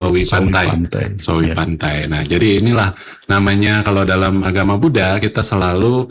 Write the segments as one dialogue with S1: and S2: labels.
S1: Sawi
S2: Ya.
S1: Pantai. Nah, jadi inilah namanya kalau dalam agama Buddha kita selalu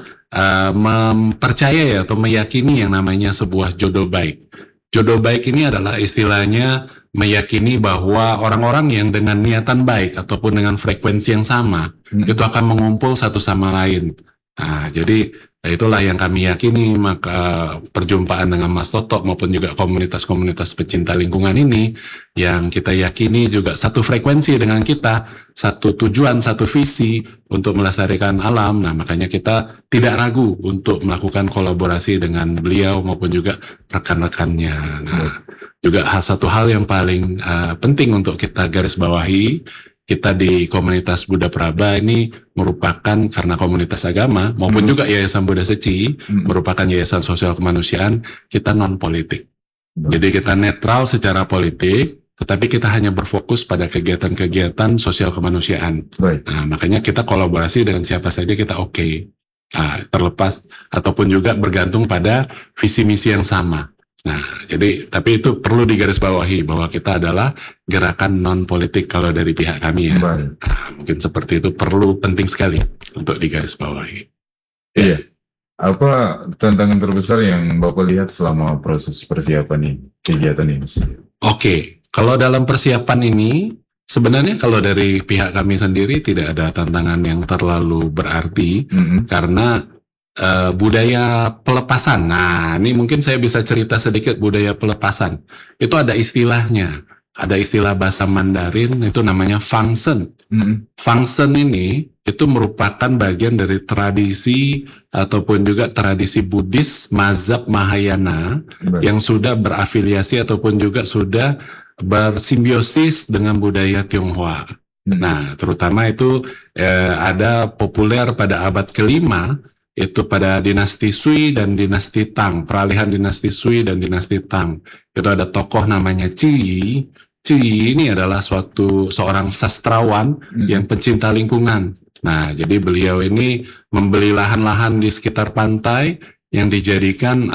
S1: mempercayai atau meyakini yang namanya sebuah jodoh baik. Jodoh baik ini adalah istilahnya meyakini bahwa orang-orang yang dengan niatan baik ataupun dengan frekuensi yang sama itu akan mengumpul satu sama lain. Nah, jadi itulah yang kami yakini. Maka perjumpaan dengan Mas Toto maupun juga komunitas-komunitas pecinta lingkungan ini yang kita yakini juga satu frekuensi dengan kita, satu tujuan, satu visi untuk melestarikan alam. Nah, makanya kita tidak ragu untuk melakukan kolaborasi dengan beliau maupun juga rekan-rekannya. Nah, juga satu hal yang paling penting untuk kita garis bawahi, kita di komunitas Buddha Praba ini merupakan karena komunitas agama maupun juga Yayasan Buddha Seci merupakan yayasan sosial kemanusiaan, kita non politik. Jadi kita netral secara politik, tetapi kita hanya berfokus pada kegiatan-kegiatan sosial kemanusiaan. Nah, makanya kita kolaborasi dengan siapa saja kita oke. Nah, terlepas ataupun juga bergantung pada visi misi yang sama. Nah, jadi tapi itu perlu digarisbawahi bahwa kita adalah gerakan non politik kalau dari pihak kami ya. Nah, mungkin seperti itu penting sekali untuk digarisbawahi.
S3: Iya. Apa tantangan terbesar yang Bapak lihat selama proses persiapan ini, kegiatan ini?
S1: Oke, kalau dalam persiapan ini sebenarnya kalau dari pihak kami sendiri tidak ada tantangan yang terlalu berarti karena budaya pelepasan. Nah, ini mungkin saya bisa cerita sedikit budaya pelepasan. Itu ada istilahnya. Ada istilah bahasa Mandarin itu namanya fangsen. Fangsen ini itu merupakan bagian dari tradisi ataupun juga tradisi Buddhis mazhab Mahayana yang sudah berafiliasi ataupun juga sudah bersimbiosis dengan budaya Tionghoa. Nah, terutama itu ada populer pada abad ke-5 itu pada dinasti Sui dan dinasti Tang, peralihan dinasti Sui dan dinasti Tang. Itu ada tokoh namanya Qi Yi. Qi Yi ini adalah seorang sastrawan yang pencinta lingkungan. Nah, jadi beliau ini membeli lahan-lahan di sekitar pantai yang dijadikan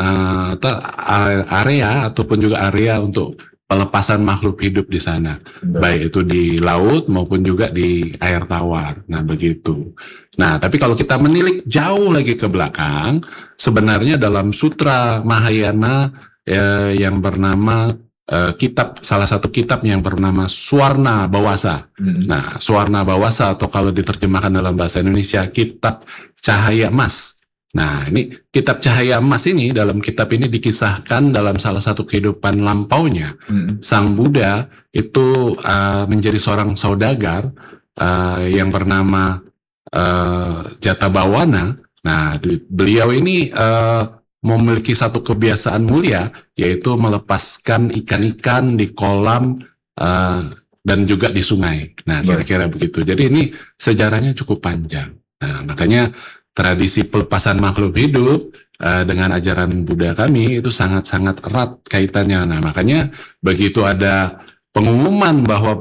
S1: area ataupun juga area untuk pelepasan makhluk hidup di sana, baik itu di laut maupun juga di air tawar. Nah, begitu. Nah, tapi kalau kita menilik jauh lagi ke belakang, sebenarnya dalam sutra Mahayana yang bernama salah satu kitab yang bernama Swarna Bawasa. Nah, Swarna Bawasa atau kalau diterjemahkan dalam bahasa Indonesia kitab Cahaya Emas. Nah, ini kitab Cahaya Emas ini, dalam kitab ini dikisahkan dalam salah satu kehidupan lampaunya. Sang Buddha itu menjadi seorang saudagar yang bernama Jatabawana. Nah, beliau ini memiliki satu kebiasaan mulia, yaitu melepaskan ikan-ikan di kolam dan juga di sungai. Nah, kira-kira begitu. Jadi ini sejarahnya cukup panjang. Nah, makanya tradisi pelepasan makhluk hidup dengan ajaran Buddha kami itu sangat-sangat erat kaitannya. Nah, makanya begitu ada pengumuman bahwa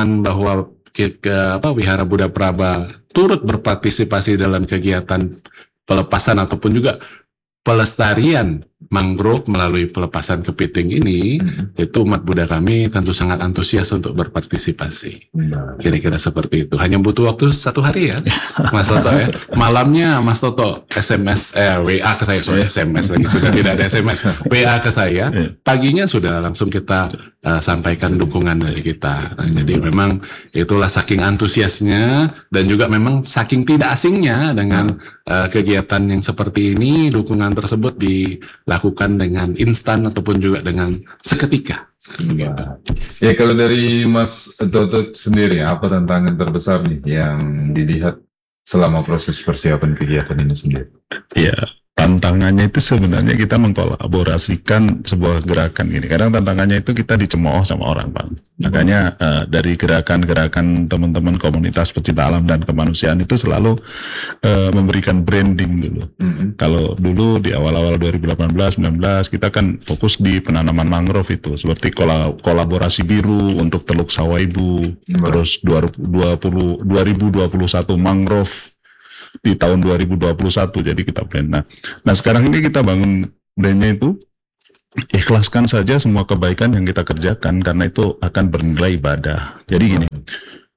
S1: Wihara Buddha Praba turut berpartisipasi dalam kegiatan pelepasan ataupun juga pelestarian mangrove melalui pelepasan kepiting ini, itu umat Buddha kami tentu sangat antusias untuk berpartisipasi. Kira-kira seperti itu. Hanya butuh waktu 1 hari ya, Mas Toto ya. Malamnya Mas Toto WA ke saya, soalnya SMS lagi sudah tidak ada SMS. WA ke saya, paginya sudah langsung kita sampaikan dukungan dari kita. Nah, jadi memang itulah saking antusiasnya dan juga memang saking tidak asingnya dengan kegiatan yang seperti ini, dukungan tersebut dilakukan dengan instan ataupun juga dengan seketika. Gitu.
S3: Ya, kalau dari Mas Toto sendiri, apa tantangan terbesar nih yang dilihat selama proses persiapan kegiatan ini sendiri?
S2: Ya, tantangannya itu sebenarnya kita mengkolaborasikan sebuah gerakan gini. Kadang tantangannya itu kita dicemooh sama orang, Bang. Makanya dari gerakan-gerakan teman-teman komunitas pecinta alam dan kemanusiaan itu selalu memberikan branding dulu. Kalau dulu di awal-awal 2018-19 kita kan fokus di penanaman mangrove itu, seperti kolaborasi biru untuk Teluk Sawaibu, terus 2021 mangrove di tahun 2021, jadi kita brand. Nah sekarang ini kita bangun brandnya itu ikhlaskan saja semua kebaikan yang kita kerjakan karena itu akan bernilai ibadah. Jadi gini,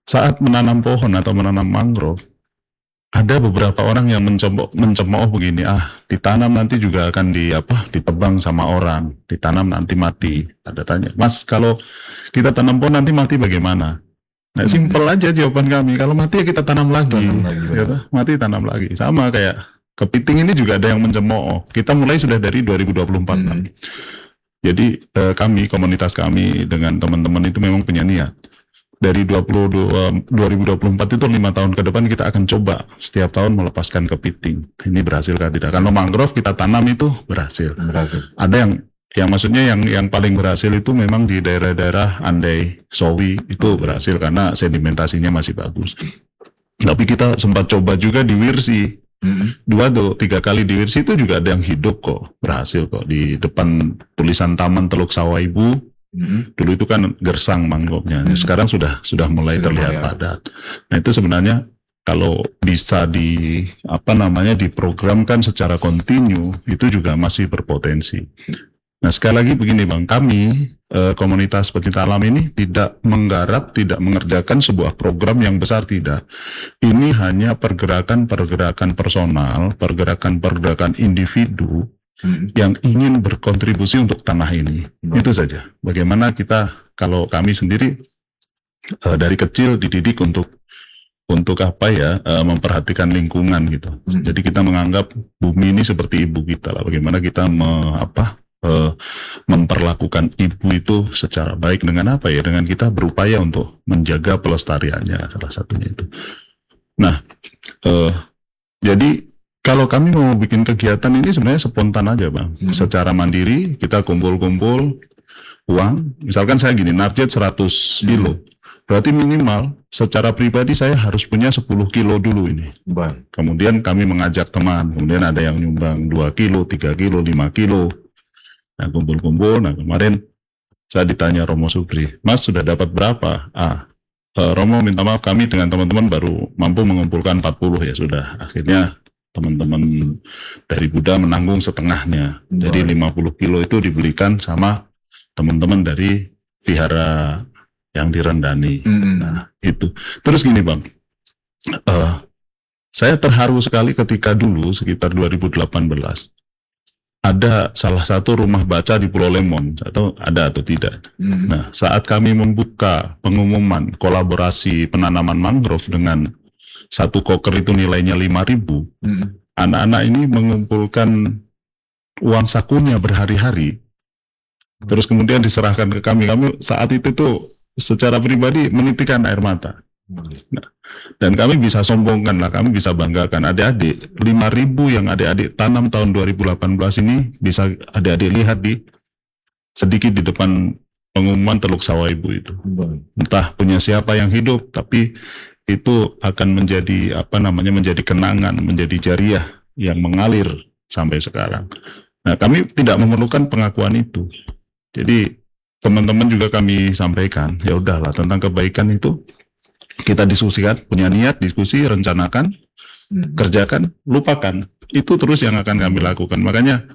S2: saat menanam pohon atau menanam mangrove, ada beberapa orang yang mencemooh begini, ditanam nanti juga akan ditebang sama orang, ditanam nanti mati. Ada tanya, Mas, kalau kita tanam pohon nanti mati bagaimana? Nah, simpel aja jawaban kami, kalau mati ya kita tanam lagi, gitu. Mati tanam lagi. Sama kayak kepiting ini juga ada yang mencemooh. Kita mulai sudah dari 2024. Jadi komunitas kami dengan teman-teman itu memang punya niat. Dari 2024 itu 5 tahun ke depan kita akan coba setiap tahun melepaskan kepiting. Ini berhasil kah tidak? Kalau mangrove kita tanam itu berhasil. Ada yang maksudnya yang paling berhasil itu memang di daerah-daerah Andai, Sowi itu berhasil karena sedimentasinya masih bagus. Tapi kita sempat coba juga di Wirsi. 2-3 kali di Wirsi itu juga ada yang hidup kok, berhasil kok. Di depan tulisan Taman Teluk Sawaibu, dulu itu kan gersang mangrovenya, sekarang sudah mulai terlihat padat. Nah, itu sebenarnya kalau bisa diprogramkan secara kontinu, itu juga masih berpotensi. Nah, sekali lagi begini Bang, kami komunitas pecinta alam ini tidak menggarap, tidak mengerjakan sebuah program yang besar, tidak. Ini hanya pergerakan personal, pergerakan individu yang ingin berkontribusi untuk tanah ini. Itu saja. Bagaimana kita, kalau kami sendiri dari kecil dididik untuk memperhatikan lingkungan gitu. Jadi kita menganggap bumi ini seperti ibu kita lah. Bagaimana kita memperlakukan ibu itu secara baik dengan dengan kita berupaya untuk menjaga pelestariannya, salah satunya itu. Nah, jadi kalau kami mau bikin kegiatan ini sebenarnya spontan aja Bang. Secara mandiri kita kumpul-kumpul uang. Misalkan saya gini, narjet 100 kilo. Berarti minimal secara pribadi saya harus punya 10 kilo dulu ini. Kemudian kami mengajak teman. Kemudian ada yang nyumbang 2 kilo, 3 kilo, 5 kilo. Nah, kumpul-kumpul. Nah, kemarin saya ditanya Romo Supri, Mas sudah dapat berapa? Romo minta maaf, kami dengan teman-teman baru mampu mengumpulkan 40 ya sudah. Akhirnya teman-teman dari Buddha menanggung setengahnya. Jadi 50 kilo itu dibelikan sama teman-teman dari vihara yang direndani. Nah, itu. Terus gini Bang, saya terharu sekali ketika dulu sekitar 2018 ada salah satu rumah baca di Pulau Lemon, atau ada atau tidak. Nah, saat kami membuka pengumuman kolaborasi penanaman mangrove dengan satu koker itu nilainya 5.000, anak-anak ini mengumpulkan uang sakunya berhari-hari, terus kemudian diserahkan ke kami. Kami saat itu tuh secara pribadi menitikan air mata. Nah, dan kami bisa sombongkan lah, kami bisa banggakan adik-adik 5.000 yang adik-adik tanam tahun 2018 ini bisa adik-adik lihat sedikit di depan pengumuman Teluk Sawaibu itu. Entah punya siapa yang hidup, tapi itu akan menjadi menjadi kenangan, menjadi jariah yang mengalir sampai sekarang. Nah, kami tidak memerlukan pengakuan itu. Jadi teman-teman juga kami sampaikan, ya udahlah, tentang kebaikan itu kita diskusikan, punya niat, diskusi, rencanakan, kerjakan, lupakan. Itu terus yang akan kami lakukan. Makanya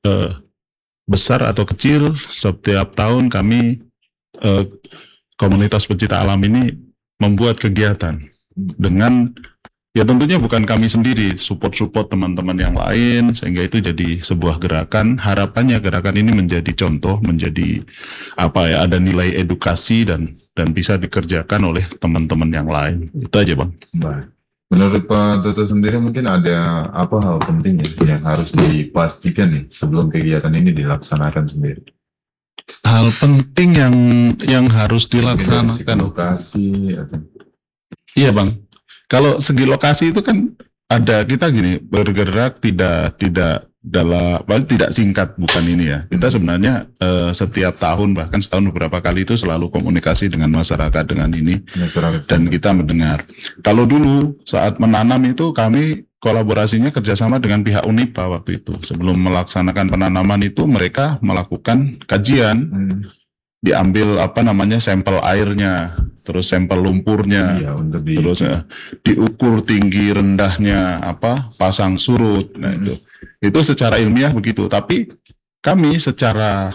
S2: besar atau kecil, setiap tahun kami komunitas pecinta alam ini membuat kegiatan dengan, ya tentunya bukan kami sendiri, support teman-teman yang lain, sehingga itu jadi sebuah gerakan. Harapannya gerakan ini menjadi contoh, menjadi ada nilai edukasi dan bisa dikerjakan oleh teman-teman yang lain. Itu aja Bang.
S3: Baik. Menurut Pak Toto sendiri mungkin ada apa hal penting yang harus dipastikan nih sebelum kegiatan ini dilaksanakan sendiri?
S2: Hal penting yang harus dilaksanakan.
S3: Lokasi atau...
S2: Iya Bang. Kalau segi lokasi itu kan ada, kita gini, bergerak tidak singkat, bukan ini ya. Kita sebenarnya setiap tahun, bahkan setahun beberapa kali itu selalu komunikasi dengan masyarakat dengan ini, dan kita mendengar. Kalau dulu saat menanam itu kami kolaborasinya kerjasama dengan pihak UNIPA waktu itu. Sebelum melaksanakan penanaman itu mereka melakukan kajian, diambil sampel airnya, terus sampel lumpurnya, terus diukur tinggi rendahnya, pasang surut. Nah, itu secara ilmiah begitu. Tapi kami secara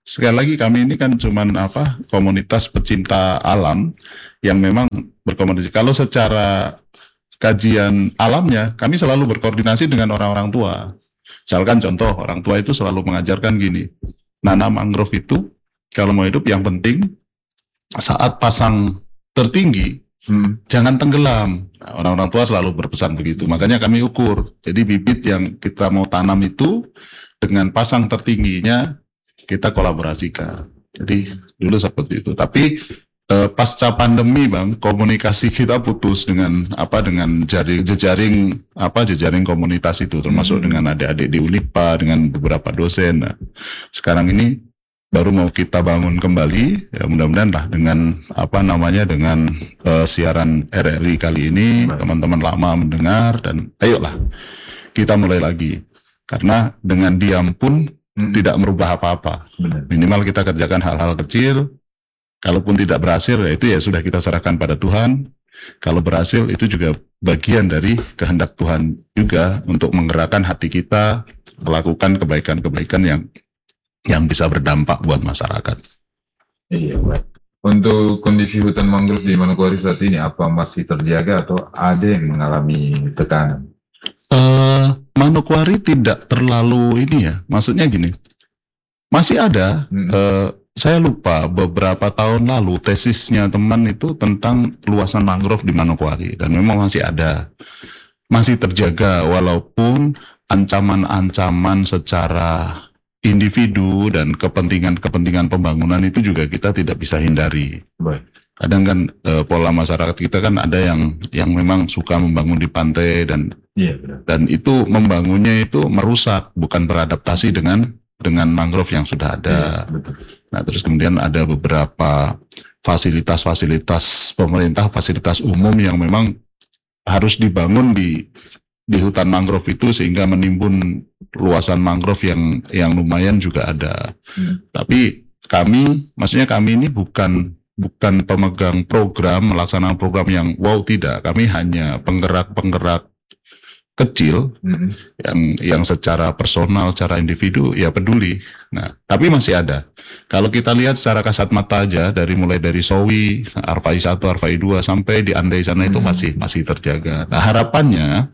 S2: sekali lagi kami ini kan cuman komunitas pecinta alam yang memang berkomunikasi. Kalau secara kajian alamnya, kami selalu berkoordinasi dengan orang-orang tua. Misalkan contoh, orang tua itu selalu mengajarkan gini, nanam mangrove itu kalau mau hidup yang penting saat pasang tertinggi, jangan tenggelam. Nah, orang-orang tua selalu berpesan begitu. Makanya kami ukur. Jadi bibit yang kita mau tanam itu dengan pasang tertingginya kita kolaborasikan. Jadi dulu seperti itu. Tapi pasca pandemi, Bang, komunikasi kita putus dengan jejaring komunitas itu, termasuk dengan adik-adik di Unipa, dengan beberapa dosen. Nah, sekarang ini baru mau kita bangun kembali, ya mudah-mudahan lah dengan dengan siaran RRI kali ini teman-teman lama mendengar dan ayolah kita mulai lagi, karena dengan diam pun tidak merubah apa-apa. Minimal kita kerjakan hal-hal kecil, kalaupun tidak berhasil ya itu ya sudah kita serahkan pada Tuhan. Kalau berhasil itu juga bagian dari kehendak Tuhan juga untuk menggerakkan hati kita melakukan kebaikan-kebaikan yang bisa berdampak buat masyarakat.
S3: Iya, baik. Untuk kondisi hutan mangrove di Manokwari saat ini, apa masih terjaga atau ada yang mengalami tekanan?
S2: Manokwari tidak terlalu ini ya, maksudnya gini, masih ada. Saya lupa beberapa tahun lalu tesisnya teman itu tentang luasan mangrove di Manokwari, dan memang masih ada, masih terjaga walaupun ancaman-ancaman secara individu dan kepentingan pembangunan itu juga kita tidak bisa hindari.
S3: Baik.
S2: Kadang kan pola masyarakat kita kan ada yang memang suka membangun di pantai dan
S3: benar.
S2: Dan itu membangunnya itu merusak, bukan beradaptasi dengan mangrove yang sudah ada.
S3: Betul.
S2: Nah, terus kemudian ada beberapa fasilitas pemerintah, fasilitas umum yang memang harus dibangun di hutan mangrove itu sehingga menimbun luasan mangrove yang lumayan juga ada. Tapi kami ini bukan pemegang program, melaksanakan program yang wow, tidak. Kami hanya penggerak kecil yang secara personal, secara individu ya peduli. Nah, tapi masih ada. Kalau kita lihat secara kasat mata aja mulai dari Sowi, Arfai 1, Arfai 2 sampai di Andai sana itu masih terjaga. Nah, harapannya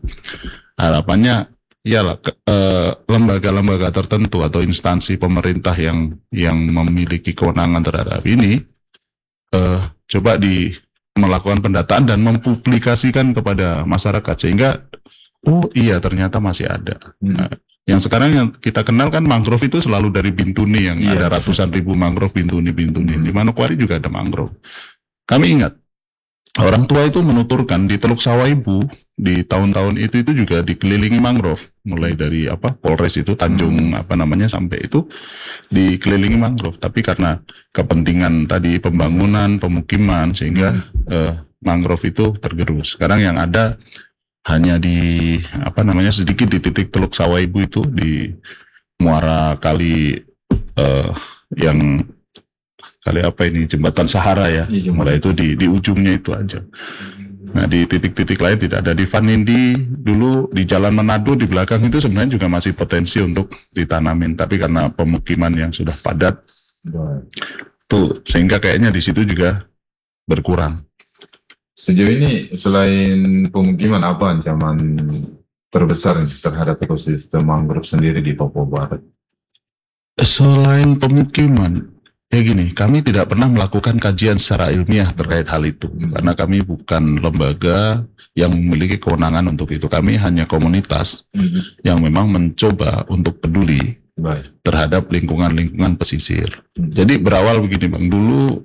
S2: ialah lembaga-lembaga tertentu atau instansi pemerintah yang memiliki kewenangan terhadap ini coba melakukan pendataan dan mempublikasikan kepada masyarakat sehingga oh iya ternyata masih ada. Nah, yang sekarang yang kita kenal kan mangrove itu selalu dari Bintuni yang ada ratusan ribu mangrove Bintuni. Di Manokwari juga ada mangrove. Kami ingat orang tua itu menuturkan di Teluk Sawaibu di tahun-tahun itu juga dikelilingi mangrove, mulai dari Polres itu Tanjung sampai itu dikelilingi mangrove. Tapi karena kepentingan tadi pembangunan pemukiman sehingga mangrove itu tergerus. Sekarang yang ada hanya di sedikit di titik Teluk Sawaibu itu di muara kali yang kali jembatan Sahara ya. Mulai itu di ujungnya itu aja. Nah, di titik-titik lain tidak ada. Di Vanindi dulu di Jalan Manado di belakang itu sebenarnya juga masih potensi untuk ditanamin, tapi karena pemukiman yang sudah padat tuh sehingga kayaknya di situ juga berkurang.
S3: Sejauh ini selain pemukiman, apa ancaman terbesar terhadap ekosistem mangrove sendiri di Papua Barat?
S2: Selain pemukiman, ya gini, kami tidak pernah melakukan kajian secara ilmiah terkait hal itu, karena kami bukan lembaga yang memiliki kewenangan untuk itu. Kami hanya komunitas yang memang mencoba untuk peduli terhadap lingkungan pesisir. Jadi berawal begini, Bang, dulu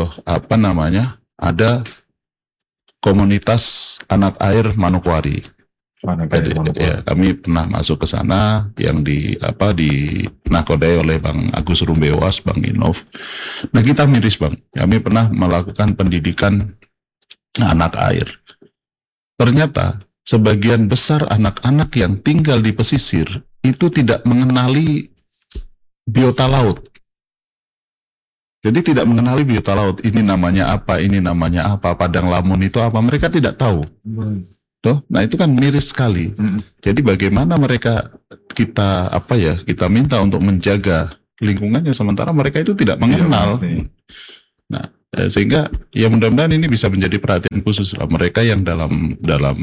S2: ada komunitas anak air Manokwari. Ya, kami pernah masuk ke sana yang nakodai oleh Bang Agus Rumbewas, Bang Inov. Nah, kita miris, Bang. Kami pernah melakukan pendidikan anak air. Ternyata sebagian besar anak-anak yang tinggal di pesisir itu tidak mengenali biota laut. Jadi tidak mengenali biota laut, ini namanya apa, padang lamun itu apa, mereka tidak tahu. Nah itu kan miris sekali. Jadi bagaimana kita minta untuk menjaga lingkungannya, sementara mereka itu tidak mengenal.
S3: mengerti.
S2: Nah, sehingga ya mudah-mudahan ini bisa menjadi perhatian khusus lah mereka yang dalam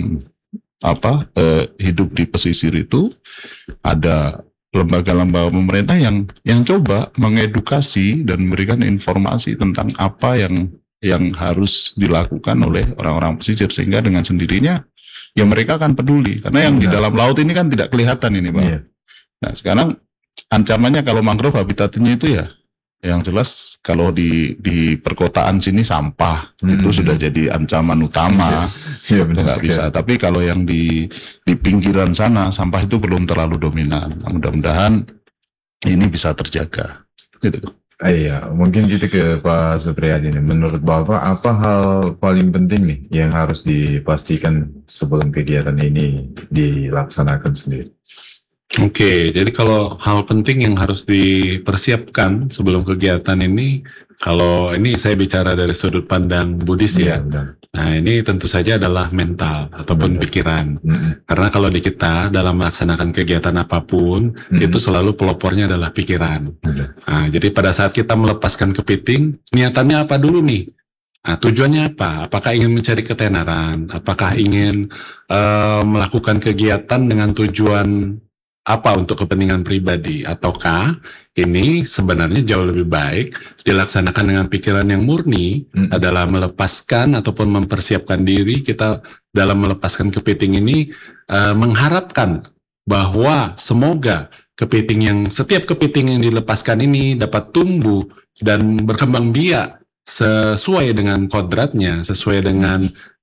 S2: hidup di pesisir itu. Ada lembaga-lembaga pemerintah yang coba mengedukasi dan memberikan informasi tentang apa yang harus dilakukan oleh orang-orang pesisir, sehingga dengan sendirinya ya mereka akan peduli, karena yang di dalam laut ini kan tidak kelihatan ini, Bang.
S3: Iya.
S2: Nah, sekarang ancamannya kalau mangrove habitatnya itu ya yang jelas kalau di perkotaan sini sampah itu sudah jadi ancaman utama.
S3: Iya, benar
S2: Nggak bisa.
S3: sekali.
S2: Tapi kalau yang di pinggiran sana sampah itu belum terlalu dominan. Nah, mudah-mudahan ini bisa terjaga. Gitu.
S3: Iya, mungkin kita ke Pak Supriyadi nih. Menurut Bapak, apa hal paling penting nih yang harus dipastikan sebelum kegiatan ini dilaksanakan sendiri?
S1: Oke, jadi kalau hal penting yang harus dipersiapkan sebelum kegiatan ini, kalau ini saya bicara dari sudut pandang Buddhis ya.
S3: Iya, benar.
S1: Nah, ini tentu saja adalah mental ataupun pikiran.
S3: Mm-mm.
S1: Karena kalau di kita dalam melaksanakan kegiatan apapun, itu selalu pelopornya adalah pikiran.
S3: Benar.
S1: Nah, jadi pada saat kita melepaskan kepiting, niatannya apa dulu nih? Nah, tujuannya apa? Apakah ingin mencari ketenaran? Apakah ingin melakukan kegiatan dengan tujuan apa untuk kepentingan pribadi? Ataukah ini sebenarnya jauh lebih baik dilaksanakan dengan pikiran yang murni, adalah melepaskan ataupun mempersiapkan diri kita dalam melepaskan kepiting ini, mengharapkan bahwa semoga setiap kepiting yang dilepaskan ini dapat tumbuh dan berkembang biak sesuai dengan kodratnya, sesuai dengan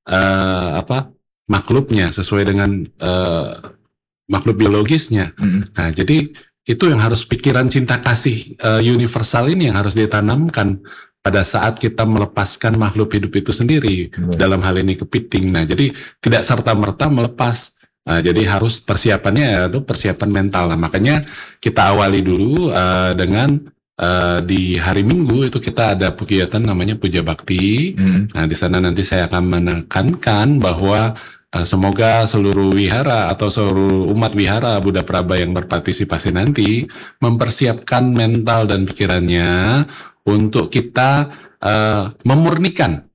S1: makhluknya, sesuai dengan makhluk biologisnya. Nah, jadi itu yang harus pikiran cinta kasih universal ini yang harus ditanamkan pada saat kita melepaskan makhluk hidup itu sendiri, dalam hal ini kepiting. Nah, jadi tidak serta-merta melepas. Nah, jadi harus persiapannya itu persiapan mental. Nah, makanya kita awali dulu dengan di hari Minggu itu kita ada kegiatan namanya Puja Bakti. Nah, di sana nanti saya akan menekankan bahwa semoga seluruh wihara atau seluruh umat wihara Buddha Praba yang berpartisipasi nanti mempersiapkan mental dan pikirannya untuk kita memurnikan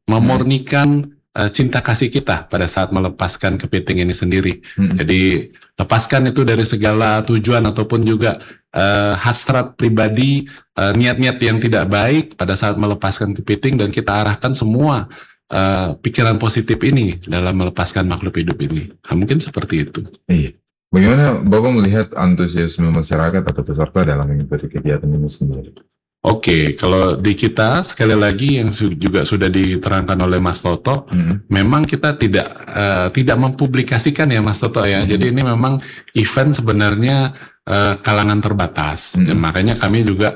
S1: cinta kasih kita pada saat melepaskan kepiting ini sendiri. Jadi lepaskan itu dari segala tujuan ataupun juga hasrat pribadi, niat-niat yang tidak baik pada saat melepaskan kepiting, dan kita arahkan semua pikiran positif ini dalam melepaskan makhluk hidup ini. Nah, mungkin seperti itu.
S3: Iya. Bagaimana Bapak melihat antusiasme masyarakat atau peserta dalam mengikuti kegiatan ini sendiri?
S1: Oke, kalau di kita sekali lagi yang juga sudah diterangkan oleh Mas Toto, memang kita tidak mempublikasikan ya Mas Toto ya. Jadi ini memang event sebenarnya kalangan terbatas. Makanya kami juga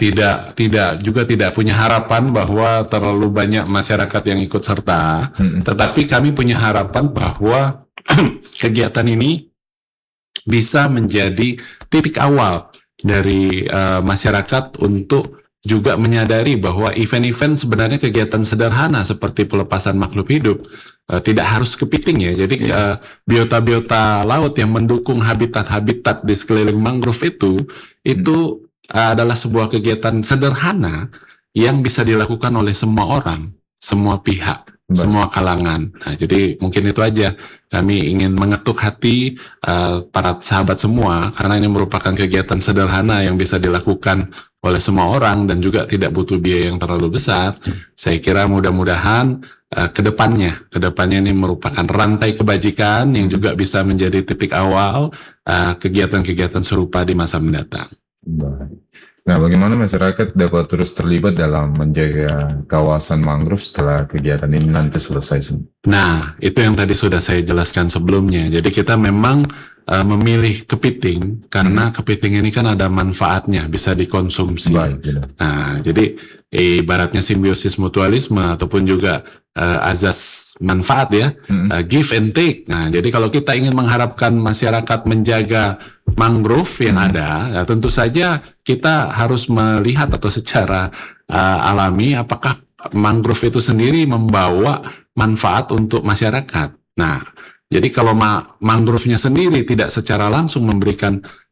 S1: tidak punya harapan bahwa terlalu banyak masyarakat yang ikut serta. Tetapi kami punya harapan bahwa kegiatan ini bisa menjadi titik awal dari masyarakat untuk juga menyadari bahwa event-event sebenarnya kegiatan sederhana seperti pelepasan makhluk hidup tidak harus kepiting ya. Jadi biota-biota laut yang mendukung habitat-habitat di sekeliling mangrove itu adalah sebuah kegiatan sederhana yang bisa dilakukan oleh semua orang, semua pihak, semua kalangan. Nah, jadi mungkin itu aja. Kami ingin mengetuk hati para sahabat semua, karena ini merupakan kegiatan sederhana yang bisa dilakukan oleh semua orang dan juga tidak butuh biaya yang terlalu besar. Saya kira mudah-mudahan kedepannya ini merupakan rantai kebajikan yang juga bisa menjadi titik awal kegiatan-kegiatan serupa di masa mendatang.
S3: Baik. Nah, bagaimana masyarakat dapat terus terlibat dalam menjaga kawasan mangrove setelah kegiatan ini nanti selesai?
S1: Nah, itu yang tadi sudah saya jelaskan sebelumnya. Jadi kita memang memilih kepiting karena kepiting ini kan ada manfaatnya, bisa dikonsumsi.
S3: Baik,
S1: Nah, jadi ibaratnya simbiosis mutualisme ataupun juga azas manfaat ya, give and take. Nah, jadi kalau kita ingin mengharapkan masyarakat menjaga mangrove yang ada, ya tentu saja kita harus melihat atau secara alami apakah mangrove itu sendiri membawa manfaat untuk masyarakat. Nah, jadi kalau mangrove-nya sendiri tidak secara langsung memberikan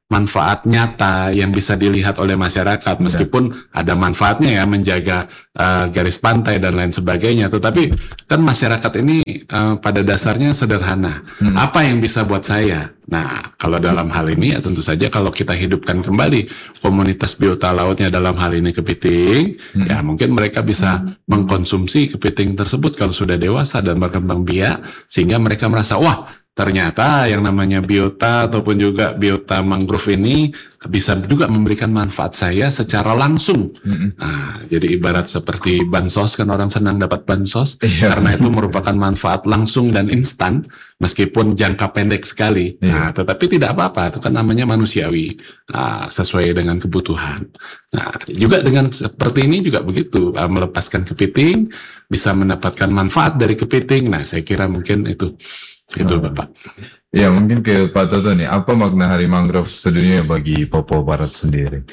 S1: manfaat nyata yang bisa dilihat oleh masyarakat, meskipun ada manfaatnya ya menjaga garis pantai dan lain sebagainya, tetapi kan masyarakat ini pada dasarnya sederhana. Apa yang bisa buat saya? Nah, kalau dalam hal ini ya tentu saja kalau kita hidupkan kembali komunitas biota lautnya, dalam hal ini kepiting, ya mungkin mereka bisa mengkonsumsi kepiting tersebut kalau sudah dewasa dan berkembang biak, sehingga mereka merasa, wah, ternyata yang namanya biota ataupun juga biota mangrove ini bisa juga memberikan manfaat saya secara langsung. Nah, jadi ibarat seperti bansos, kan orang senang dapat bansos karena itu merupakan manfaat langsung dan instan meskipun jangka pendek sekali. Nah, tetapi tidak apa-apa, itu kan namanya manusiawi, sesuai dengan kebutuhan. Nah, juga dengan seperti ini juga begitu, melepaskan kepiting bisa mendapatkan manfaat dari kepiting. Nah, saya kira mungkin itu Bapak.
S3: Ya, mungkin ke Pak Toto nih, apa makna Hari Mangrove sedunia bagi Papua Barat sendiri?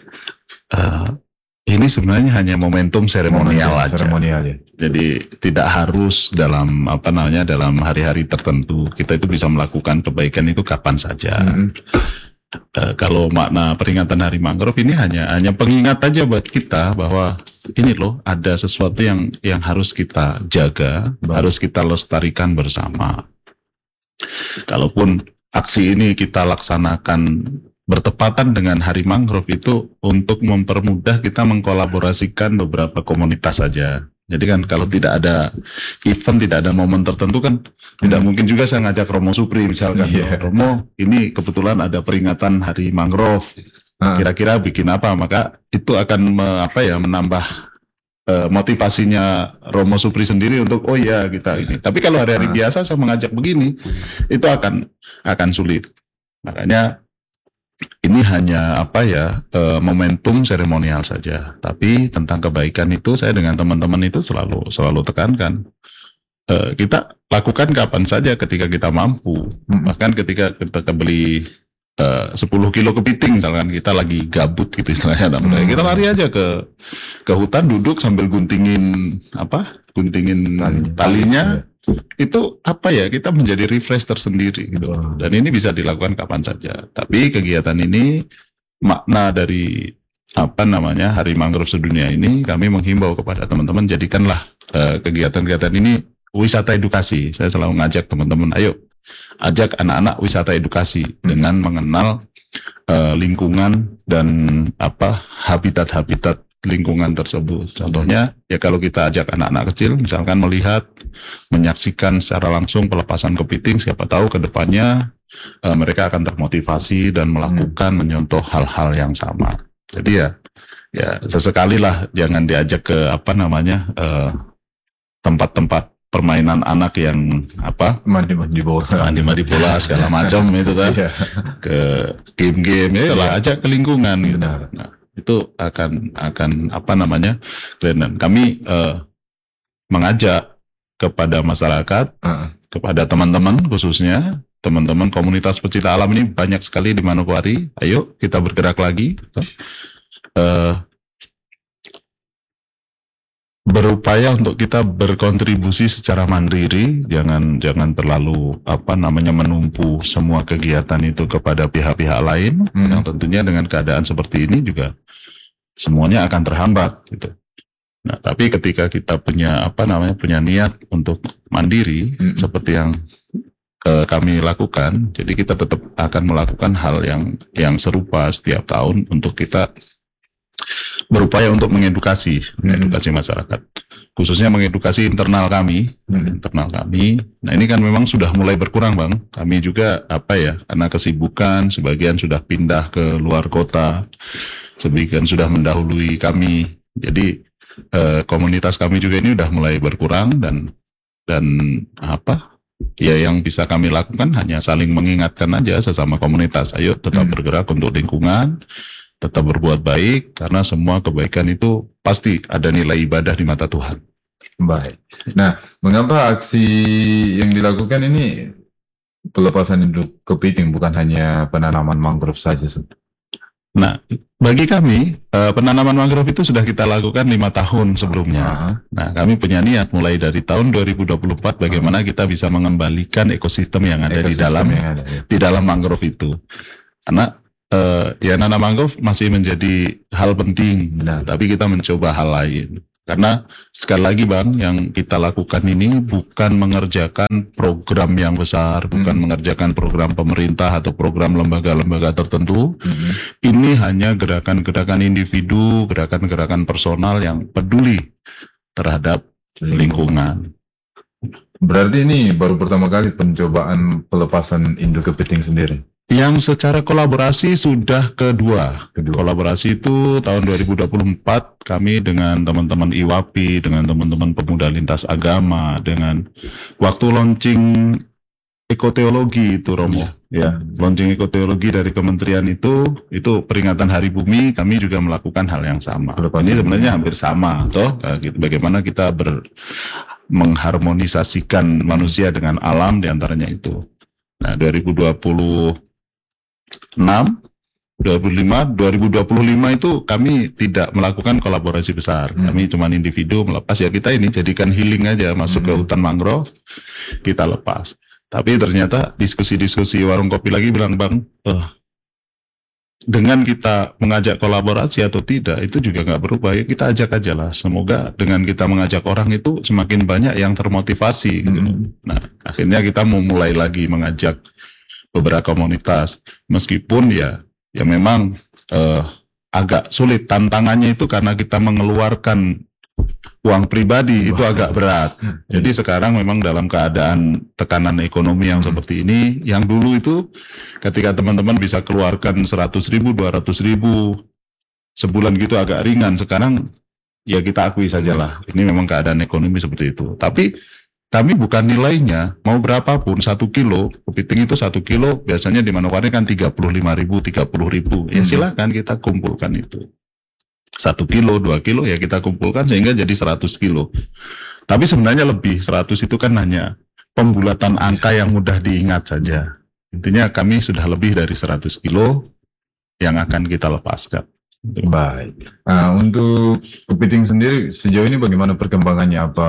S2: Ini sebenarnya hanya momentum seremonial aja.
S3: Seremonial ya.
S2: Jadi tidak harus dalam dalam hari-hari tertentu. Kita itu bisa melakukan kebaikan itu kapan saja. Kalau makna peringatan Hari Mangrove ini hanya pengingat aja buat kita bahwa ini loh, ada sesuatu yang harus kita jaga, harus kita lestarikan bersama. Kalaupun aksi ini kita laksanakan bertepatan dengan Hari Mangrove, itu untuk mempermudah kita mengkolaborasikan beberapa komunitas saja. Jadi kan kalau tidak ada event, tidak ada momen tertentu kan tidak mungkin juga saya ngajak Romo Supri misalkan. Romo, ini kebetulan ada peringatan Hari Mangrove. Kira-kira bikin apa? Maka itu akan menambah motivasinya Romo Supri sendiri untuk oh ya kita ini. Tapi kalau hari-hari biasa saya mengajak begini, itu akan sulit. Makanya ini hanya momentum seremonial saja. Tapi tentang kebaikan itu saya dengan teman-teman itu selalu tekankan. Kita lakukan kapan saja ketika kita mampu. Bahkan ketika kita beli 10 kilo kepiting misalkan, kita lagi gabut gitu istilahnya, kita lari aja ke hutan, duduk sambil guntingin talinya. Itu kita menjadi refresh tersendiri gitu. Dan ini bisa dilakukan kapan saja. Tapi kegiatan ini, makna dari Hari Mangrove Sedunia ini, kami menghimbau kepada teman-teman, jadikanlah kegiatan-kegiatan ini wisata edukasi. Saya selalu ngajak teman-teman, ayo ajak anak-anak wisata edukasi dengan mengenal lingkungan dan habitat-habitat lingkungan tersebut. Contohnya ya kalau kita ajak anak-anak kecil misalkan menyaksikan secara langsung pelepasan kepiting, siapa tahu ke depannya mereka akan termotivasi dan melakukan menyontoh hal-hal yang sama. Jadi ya sesekali lah jangan diajak ke tempat-tempat permainan anak yang
S3: mandi bola
S2: segala macam itu kan, ke game-game ya lah, ajak ke lingkungan gitu. Nah, itu akan kelihatan. Kami mengajak kepada masyarakat, kepada teman-teman, khususnya teman-teman komunitas pecinta alam ini banyak sekali di Manokwari. Ayo kita bergerak lagi. Berupaya untuk kita berkontribusi secara mandiri, jangan terlalu menumpu semua kegiatan itu kepada pihak-pihak lain, yang tentunya dengan keadaan seperti ini juga semuanya akan terhambat gitu. Nah, tapi ketika kita punya niat untuk mandiri seperti yang kami lakukan, jadi kita tetap akan melakukan hal yang serupa setiap tahun untuk kita berupaya untuk mengedukasi masyarakat, khususnya mengedukasi internal kami. Nah, ini kan memang sudah mulai berkurang, Bang. Kami juga karena kesibukan, sebagian sudah pindah ke luar kota, sebagian sudah mendahului kami. Jadi komunitas kami juga ini sudah mulai berkurang dan yang bisa kami lakukan hanya saling mengingatkan aja sesama komunitas. Ayo tetap bergerak untuk lingkungan, tetap berbuat baik, karena semua kebaikan itu pasti ada nilai ibadah di mata Tuhan.
S3: Baik. Nah, mengapa aksi yang dilakukan ini pelepasan induk kepiting, bukan hanya penanaman mangrove saja?
S2: Nah, bagi kami penanaman mangrove itu sudah kita lakukan 5 tahun sebelumnya. Nah, kami punya niat mulai dari tahun 2024 bagaimana kita bisa mengembalikan ekosistem yang ada di dalam mangrove itu. Karena ya nanam mangrove masih menjadi hal penting,
S3: Benar.
S2: tapi kita mencoba hal lain. Karena sekali lagi Bang, yang kita lakukan ini bukan mengerjakan program yang besar, bukan mengerjakan program pemerintah atau program lembaga-lembaga tertentu. Ini hanya gerakan-gerakan individu, gerakan-gerakan personal yang peduli terhadap lingkungan.
S3: Berarti ini baru pertama kali pencobaan pelepasan induk kepiting sendiri.
S2: Yang secara kolaborasi sudah kedua. Kolaborasi itu tahun 2024 kami dengan teman-teman IWAPI, dengan teman-teman pemuda lintas agama, dengan waktu launching ekoteologi itu Romo. Ya, launching ekoteologi dari kementerian itu peringatan Hari Bumi, kami juga melakukan hal yang sama. Ini sebenarnya hampir sama, toh. Bagaimana kita mengharmonisasikan manusia dengan alam diantaranya itu. Nah, 2025 itu kami tidak melakukan kolaborasi besar. Kami cuma individu melepas, ya kita ini jadikan healing aja, masuk ke hutan mangrove, kita lepas. Tapi ternyata diskusi-diskusi warung kopi lagi bilang, Bang, dengan kita mengajak kolaborasi atau tidak, itu juga nggak berubah. Ya kita ajak aja lah. Semoga dengan kita mengajak orang itu semakin banyak yang termotivasi. Gitu. Nah, akhirnya kita mau mulai lagi mengajak beberapa komunitas. Meskipun ya memang agak sulit. Tantangannya itu karena kita mengeluarkan uang pribadi itu agak berat. Jadi sekarang memang dalam keadaan tekanan ekonomi yang seperti ini, yang dulu itu ketika teman-teman bisa keluarkan 100.000, 200.000 sebulan gitu agak ringan. Sekarang ya kita akui sajalah, ini memang keadaan ekonomi seperti itu. Tapi kami bukan nilainya, mau berapapun, 1 kilo, kepiting itu 1 kilo, biasanya di Manokwari kan 35.000, 30.000. Ya silakan kita kumpulkan itu. 1 kilo, 2 kilo ya kita kumpulkan sehingga jadi 100 kilo. Tapi sebenarnya lebih, 100 itu kan hanya pembulatan angka yang mudah diingat saja. Intinya kami sudah lebih dari 100 kilo yang akan kita lepaskan.
S3: Baik. Nah, untuk kepiting sendiri sejauh ini bagaimana perkembangannya? Apa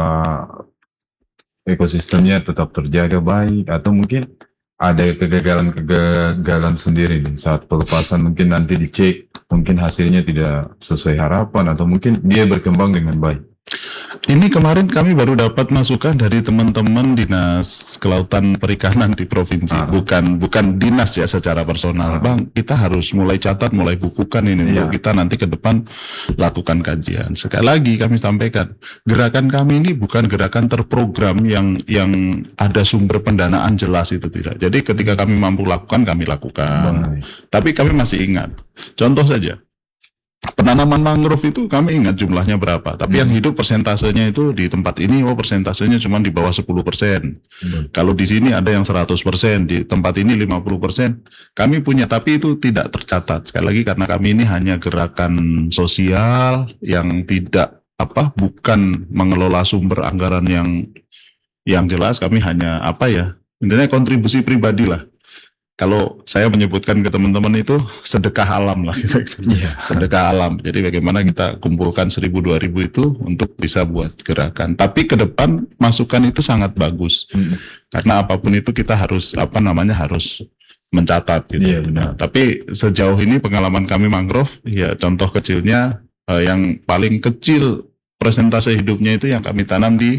S3: ekosistemnya tetap terjaga baik atau mungkin ada kegagalan sendiri nih saat pelepasan, mungkin nanti dicek mungkin hasilnya tidak sesuai harapan atau mungkin dia berkembang dengan baik?
S2: Ini kemarin kami baru dapat masukan dari teman-teman Dinas Kelautan Perikanan di provinsi, bukan dinas ya secara personal. Bang, kita harus mulai catat, mulai bukukan ini untuk kita nanti ke depan lakukan kajian. Sekali lagi kami sampaikan, gerakan kami ini bukan gerakan terprogram yang ada sumber pendanaan jelas, itu tidak. Jadi ketika kami mampu lakukan, kami lakukan. Tapi kami masih ingat, contoh saja, penanaman mangrove itu kami ingat jumlahnya berapa, tapi yang hidup persentasenya itu di tempat ini, persentasenya cuma di bawah 10%. Kalau di sini ada yang 100%, di tempat ini 50%. Kami punya, tapi itu tidak tercatat. Sekali lagi karena kami ini hanya gerakan sosial yang tidak bukan mengelola sumber anggaran yang jelas. Kami hanya intinya kontribusi pribadi lah. Kalau saya menyebutkan ke teman-teman itu sedekah alam lah, sedekah alam. Jadi bagaimana kita kumpulkan 1.000-2.000 itu untuk bisa buat gerakan. Tapi ke depan masukan itu sangat bagus, karena apapun itu kita harus harus mencatat gitu. Nah, tapi sejauh ini pengalaman kami mangrove, ya contoh kecilnya yang paling kecil persentase hidupnya itu yang kami tanam di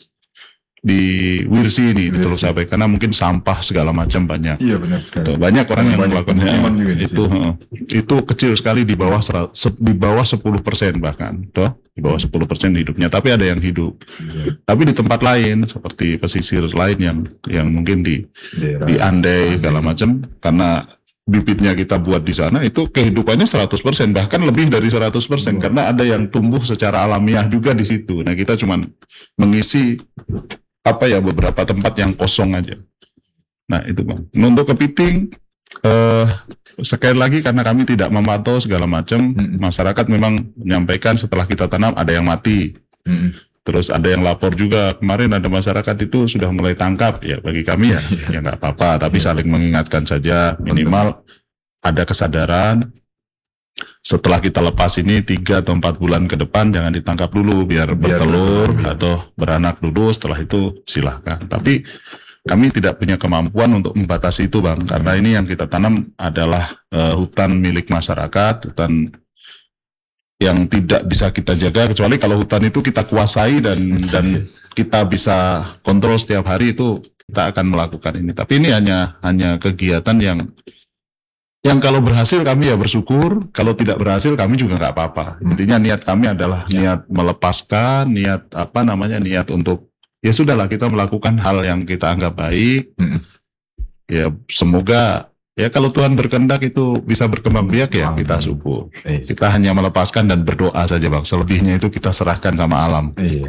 S2: Wirsi ini, terus sampai karena mungkin sampah segala macam banyak.
S3: Iya benar sekali.
S2: Banyak orang yang melakukannya itu kecil sekali, di bawah 10% bahkan, di bawah 10% hidupnya. Tapi ada yang hidup. Tapi di tempat lain seperti pesisir lain yang mungkin di Andai segala macam, karena bibitnya kita buat di sana itu kehidupannya 100%, bahkan lebih dari 100%, karena ada yang tumbuh secara alamiah juga di situ. Nah, kita cuman mengisi beberapa tempat yang kosong aja. Nah, itu Bang. Untuk kepiting, sekali lagi karena kami tidak memantau segala macam, masyarakat memang menyampaikan setelah kita tanam ada yang mati. Terus ada yang lapor juga, kemarin ada masyarakat itu sudah mulai tangkap. Ya bagi kami ya nggak apa-apa, tapi saling mengingatkan saja, minimal ada kesadaran. Setelah kita lepas ini 3 atau 4 bulan ke depan jangan ditangkap dulu, biar bertelur atau beranak dulu, setelah itu silahkan. Tapi kami tidak punya kemampuan untuk membatasi itu, Bang, karena ini yang kita tanam adalah hutan milik masyarakat, hutan yang tidak bisa kita jaga kecuali kalau hutan itu kita kuasai dan kita bisa kontrol setiap hari, itu kita akan melakukan ini. Tapi ini hanya kegiatan yang kalau berhasil kami ya bersyukur, kalau tidak berhasil kami juga nggak apa-apa. Intinya niat kami adalah niat melepaskan, niat untuk ya sudahlah kita melakukan hal yang kita anggap baik. Ya semoga ya kalau Tuhan berkehendak itu bisa berkembang biak ya kita syukur. Kita hanya melepaskan dan berdoa saja, Bang. Selebihnya itu kita serahkan sama alam.
S3: Iya.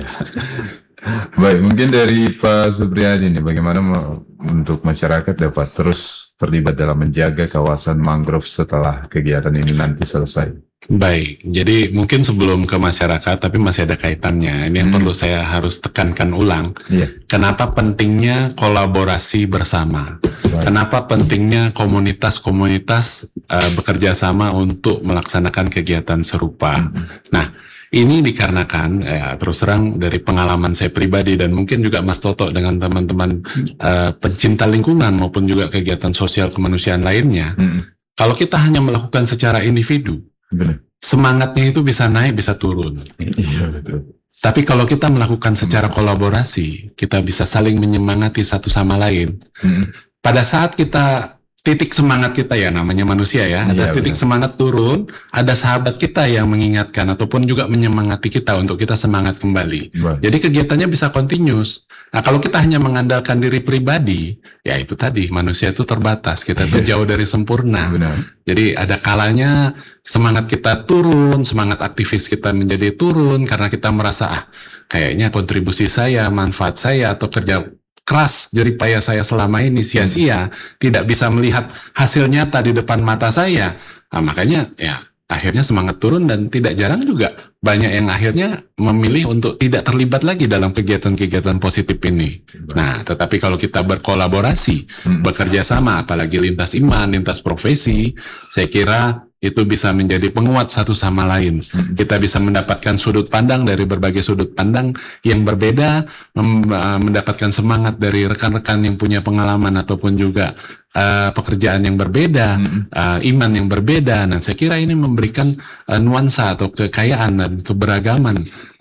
S3: Baik, mungkin dari Pak Supriyadi nih, bagaimana untuk masyarakat dapat terus terlibat dalam menjaga kawasan mangrove setelah kegiatan ini nanti selesai?
S1: Baik, jadi mungkin sebelum ke masyarakat, tapi masih ada kaitannya. Ini yang perlu saya harus tekankan ulang. Kenapa pentingnya kolaborasi bersama? Kenapa pentingnya komunitas-komunitas bekerja sama untuk melaksanakan kegiatan serupa? Nah, ini dikarenakan terus terang dari pengalaman saya pribadi dan mungkin juga Mas Toto dengan teman-teman pencinta lingkungan maupun juga kegiatan sosial kemanusiaan lainnya. Kalau kita hanya melakukan secara individu, semangatnya itu bisa naik, bisa turun.
S3: Iya, betul.
S1: Tapi kalau kita melakukan secara kolaborasi, kita bisa saling menyemangati satu sama lain. Pada saat kita titik semangat kita ya, namanya manusia ya, ada titik semangat turun, ada sahabat kita yang mengingatkan ataupun juga menyemangati kita untuk kita semangat kembali. Jadi kegiatannya bisa continuous. Nah, kalau kita hanya mengandalkan diri pribadi, ya itu tadi, manusia itu terbatas, kita itu jauh dari sempurna. Jadi ada kalanya semangat kita turun, semangat aktivis kita menjadi turun karena kita merasa kayaknya kontribusi saya, manfaat saya atau kerja keras jeripaya saya selama ini sia-sia, tidak bisa melihat hasil nyata di depan mata saya. Nah, makanya ya akhirnya semangat turun dan tidak jarang juga banyak yang akhirnya memilih untuk tidak terlibat lagi dalam kegiatan-kegiatan positif ini. Nah, tetapi kalau kita berkolaborasi, bekerja sama, apalagi lintas iman, lintas profesi, saya kira itu bisa menjadi penguat satu sama lain. Kita bisa mendapatkan sudut pandang dari berbagai sudut pandang yang berbeda, mendapatkan semangat dari rekan-rekan yang punya pengalaman ataupun juga pekerjaan yang berbeda, iman yang berbeda. Dan saya kira ini memberikan nuansa atau kekayaan dan keberagaman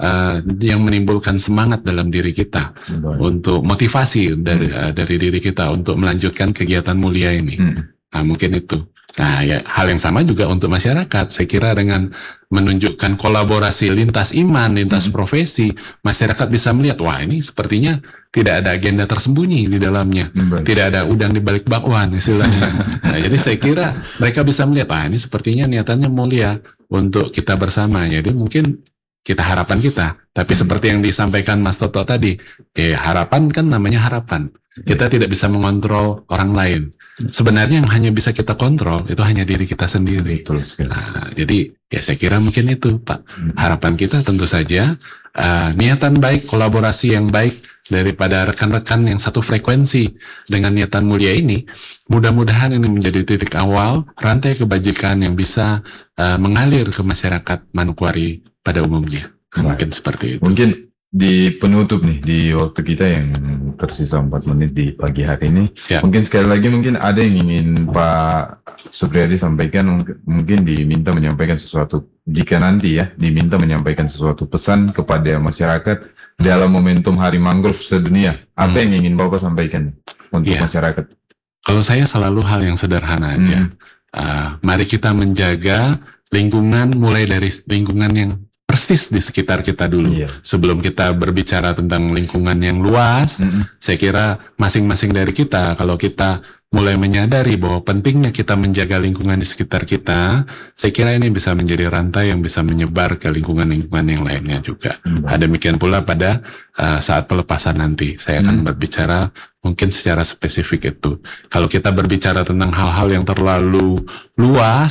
S1: yang menimbulkan semangat dalam diri kita untuk motivasi dari diri kita untuk melanjutkan kegiatan mulia ini. Nah, mungkin itu. Nah, ya, hal yang sama juga untuk masyarakat. Saya kira dengan menunjukkan kolaborasi lintas iman, lintas profesi, masyarakat bisa melihat, wah ini sepertinya tidak ada agenda tersembunyi di dalamnya. Tidak ada udang di balik bakwan istilahnya. Nah, jadi saya kira mereka bisa melihat, ini sepertinya niatannya mulia untuk kita bersama. Jadi mungkin harapan kita. Tapi seperti yang disampaikan Mas Toto tadi, harapan kan namanya harapan. Kita tidak bisa mengontrol orang lain. Sebenarnya yang hanya bisa kita kontrol itu hanya diri kita sendiri. Nah, jadi ya saya kira mungkin itu, Pak. Harapan kita tentu saja niatan baik, kolaborasi yang baik daripada rekan-rekan yang satu frekuensi dengan niatan mulia ini. Mudah-mudahan ini menjadi titik awal rantai kebajikan yang bisa mengalir ke masyarakat Manokwari pada umumnya. Mungkin seperti itu.
S3: Mungkin di penutup nih, di waktu kita yang tersisa 4 menit di pagi hari ini, mungkin sekali lagi mungkin ada yang ingin Pak Supriyadi sampaikan, mungkin diminta menyampaikan sesuatu, jika nanti ya diminta menyampaikan sesuatu pesan kepada masyarakat dalam momentum Hari Mangrove Sedunia, apa yang ingin Bapak sampaikan untuk masyarakat?
S1: Kalau saya selalu hal yang sederhana aja. Mari kita menjaga lingkungan, mulai dari lingkungan yang persis di sekitar kita dulu. Sebelum kita berbicara tentang lingkungan yang luas, saya kira masing-masing dari kita, kalau kita mulai menyadari bahwa pentingnya kita menjaga lingkungan di sekitar kita, saya kira ini bisa menjadi rantai yang bisa menyebar ke lingkungan-lingkungan yang lainnya juga. Demikian pula pada saat pelepasan nanti, saya akan berbicara mungkin secara spesifik itu. Kalau kita berbicara tentang hal-hal yang terlalu luas,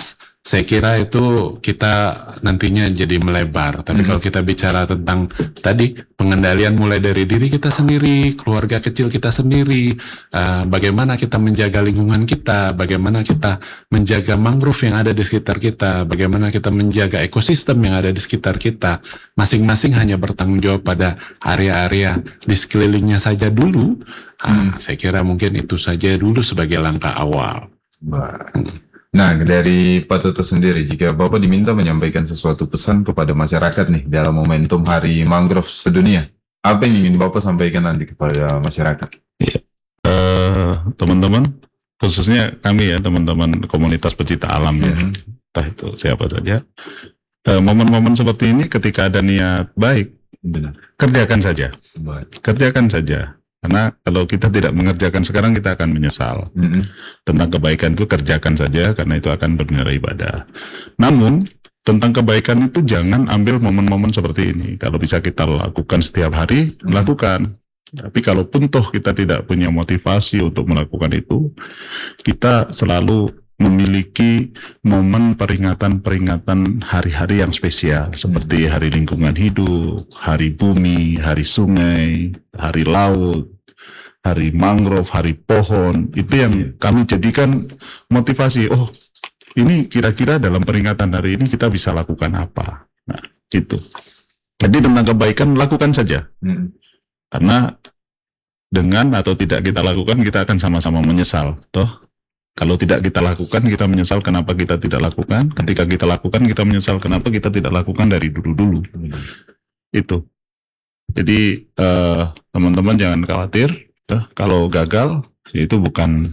S1: Saya kira itu kita nantinya jadi melebar. Tapi kalau kita bicara tentang tadi pengendalian mulai dari diri kita sendiri, keluarga kecil kita sendiri, bagaimana kita menjaga lingkungan kita, bagaimana kita menjaga mangrove yang ada di sekitar kita, bagaimana kita menjaga ekosistem yang ada di sekitar kita, masing-masing hanya bertanggung jawab pada area-area di sekelilingnya saja dulu. Saya kira mungkin itu saja dulu sebagai langkah awal.
S3: Nah, dari Pak Toto sendiri, jika Bapak diminta menyampaikan sesuatu pesan kepada masyarakat nih dalam momentum Hari Mangrove Sedunia, apa yang ingin Bapak sampaikan nanti kepada masyarakat?
S2: Teman-teman, khususnya kami ya, teman-teman komunitas pecinta alam ya, entah itu siapa saja, momen-momen seperti ini ketika ada niat baik, kerjakan saja. Kerjakan saja. Karena kalau kita tidak mengerjakan sekarang, kita akan menyesal. Tentang kebaikan itu kerjakan saja, karena itu akan bernilai ibadah. Namun, tentang kebaikan itu jangan ambil momen-momen seperti ini. Kalau bisa kita lakukan setiap hari, lakukan. Tapi kalaupun toh kita tidak punya motivasi untuk melakukan itu, kita selalu memiliki momen peringatan-peringatan hari-hari yang spesial, seperti Hari Lingkungan Hidup, Hari Bumi, Hari Sungai, Hari Laut, Hari Mangrove, Hari Pohon. Itu yang kami jadikan motivasi. Oh, ini kira-kira dalam peringatan hari ini kita bisa lakukan apa? Nah, gitu. Jadi tentang kebaikan, lakukan saja. Karena dengan atau tidak kita lakukan, kita akan sama-sama menyesal. Toh, kalau tidak kita lakukan, kita menyesal kenapa kita tidak lakukan. Ketika kita lakukan, kita menyesal kenapa kita tidak lakukan dari dulu-dulu. Itu. Jadi teman-teman jangan khawatir. Kalau gagal, itu bukan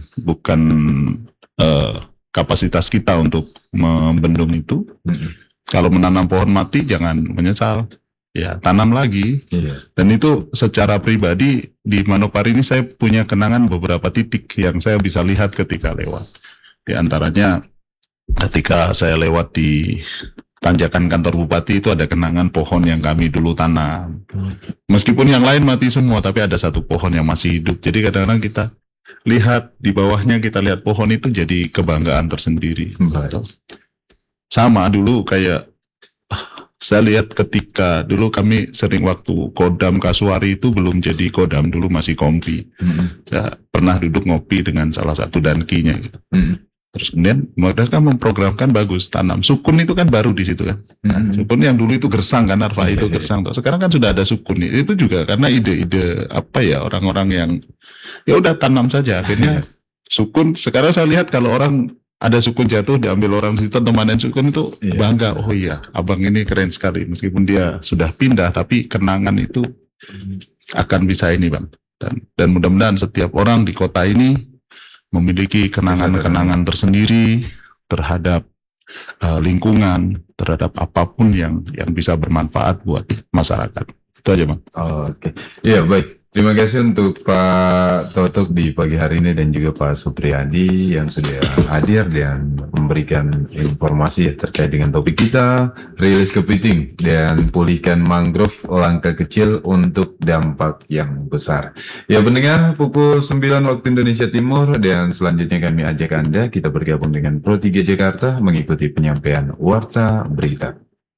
S2: kapasitas kita untuk membendung itu. Kalau menanam pohon mati, jangan menyesal. Ya, tanam lagi. Dan itu secara pribadi di Manokwari ini saya punya kenangan beberapa titik yang saya bisa lihat ketika lewat. Di antaranya ketika saya lewat di tanjakan kantor bupati, itu ada kenangan pohon yang kami dulu tanam. Meskipun yang lain mati semua, tapi ada satu pohon yang masih hidup. Jadi kadang-kadang kita lihat di bawahnya, kita lihat pohon itu jadi kebanggaan tersendiri. Sama dulu kayak saya lihat ketika dulu kami sering waktu Kodam Kasuari itu belum jadi Kodam, dulu masih Kompi. Saya pernah duduk ngopi dengan salah satu dankinya gitu. Terus kemudian mereka memprogramkan bagus tanam. Sukun itu kan baru di situ kan. Sukun yang dulu itu gersang kan, arfa itu gersang. Sekarang kan sudah ada sukun. Itu juga karena ide-ide apa ya, orang-orang yang ya udah tanam saja. Akhirnya sukun, sekarang saya lihat kalau orang ada sukun jatuh, diambil orang di situ, temanin sukun itu bangga. Oh iya, abang ini keren sekali. Meskipun dia sudah pindah, tapi kenangan itu akan bisa ini bang. Dan mudah-mudahan setiap orang di kota ini memiliki kenangan-kenangan tersendiri terhadap lingkungan, terhadap apapun yang bisa bermanfaat buat masyarakat. Itu aja bang.
S3: Oke, iya baik. Terima kasih untuk Pak Totok di pagi hari ini dan juga Pak Supriyadi yang sudah hadir dan memberikan informasi terkait dengan topik kita, rilis kepiting dan pulihkan mangrove, langkah kecil untuk dampak yang besar. Ya pendengar, pukul 9 waktu Indonesia Timur dan selanjutnya kami ajak Anda kita bergabung dengan Pro 3 Jakarta mengikuti penyampaian Warta Berita.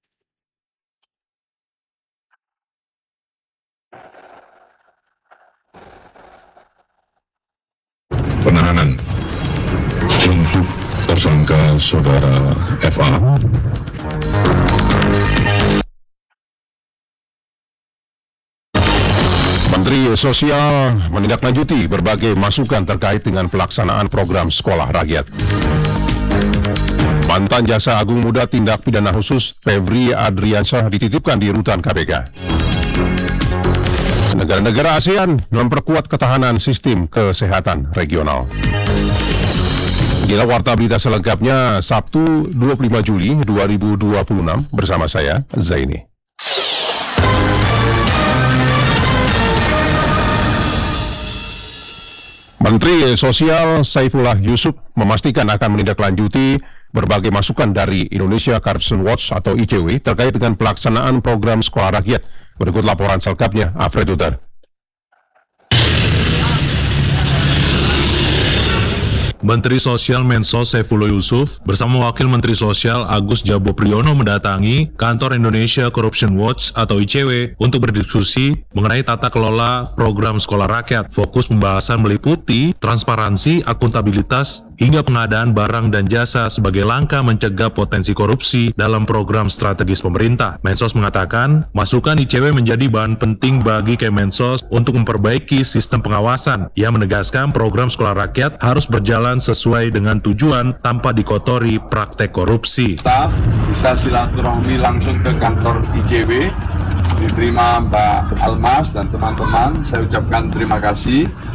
S4: Penahanan untuk tersangka saudara FA. Menteri Sosial menindaklanjuti berbagai masukan terkait dengan pelaksanaan program sekolah rakyat. Mantan Jaksa Agung Muda Tindak Pidana Khusus Febri Adriansyah dititipkan di rutan KPK. Negara-negara ASEAN memperkuat ketahanan sistem kesehatan regional. Inilah Warta Berita selengkapnya Sabtu 25 Juli 2026 bersama saya, Zaini. Menteri Sosial Saifullah Yusuf memastikan akan menindaklanjuti berbagai masukan dari Indonesia Corruption Watch atau ICW terkait dengan pelaksanaan program sekolah rakyat. Berikut laporan selengkapnya, Alfred Uter.
S5: Menteri Sosial Mensos Saifullah Yusuf bersama Wakil Menteri Sosial Agus Jabo Priyono mendatangi kantor Indonesia Corruption Watch atau ICW untuk berdiskusi mengenai tata kelola program sekolah rakyat. Fokus pembahasan meliputi transparansi, akuntabilitas, hingga pengadaan barang dan jasa sebagai langkah mencegah potensi korupsi dalam program strategis pemerintah. Mensos mengatakan, masukan ICW menjadi bahan penting bagi Kemensos untuk memperbaiki sistem pengawasan yang menegaskan program sekolah rakyat harus berjalan sesuai dengan tujuan tanpa dikotori praktek korupsi.
S6: Kita bisa silaturahmi langsung ke kantor ICW, diterima Mbak Almas dan teman-teman. Saya ucapkan terima kasih.